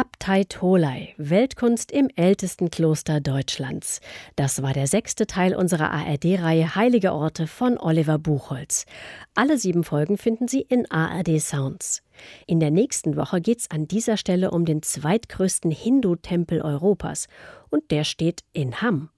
Abtei Tholey, Weltkunst im ältesten Kloster Deutschlands. Das war der 6. Teil unserer ARD-Reihe Heilige Orte von Oliver Buchholz. Alle 7 Folgen finden Sie in ARD Sounds. In der nächsten Woche geht's an dieser Stelle um den zweitgrößten Hindu-Tempel Europas. Und der steht in Hamm.